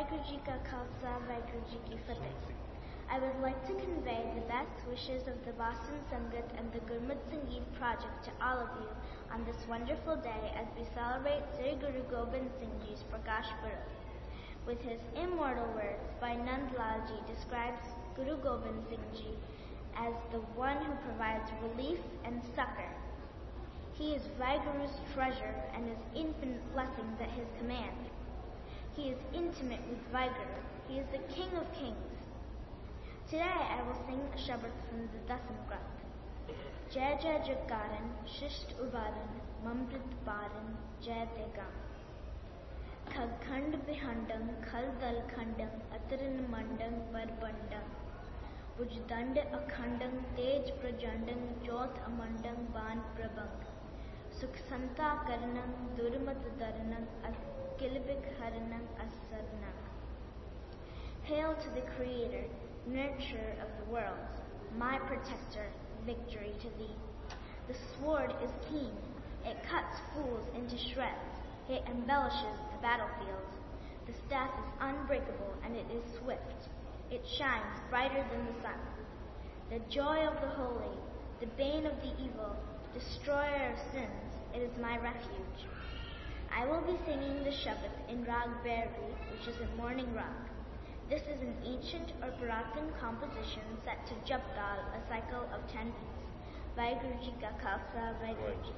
Vaheguru Ji Ka Khalsa, Vaheguru Ji Ki Fateh. I would like to convey the best wishes of the Boston Sangat and the Gurmat Sangeet project to all of you on this wonderful day as we celebrate Sri Guru Gobind Singh Ji's Prakash Purab. With his immortal words, Bhai Nand Lal Ji describes Guru Gobind Singh Ji as the one who provides relief and succor. He is Vaheguru's treasure and his infinite blessings at his command. He is intimate with Vaheguru. He is the King of Kings. Today I will sing a Shabad from the Dasam Granth. Jai Jai Jagaran, Shisht Ubaran, Mamrit Paran, Jai Tegam. Khagkhand Bihandam, Khaldal Khandam, Ataran Mandam, Barbandam. Bujdand Akhandam, Tej Prajandam, Jyoth Amandam, Ban Prabang. Sukhsanta Karanam, Durmat Dharanam, Kilbik Haranam, Asarnam. Hail to the Creator, nurturer of the world, my protector, victory to thee. The sword is keen, it cuts fools into shreds, it embellishes the battlefield. The staff is unbreakable and it is swift, it shines brighter than the sun. The joy of the holy, the bane of the evil, destroyer of sins, it is my refuge. I will be singing the Shabad in Rag Bhairavi, which is a morning rag. This is an ancient or Purathan composition set to Jap Tal, a cycle of 10 beats. Vaheguru Ji Ka Khalsa, Vaheguru Ji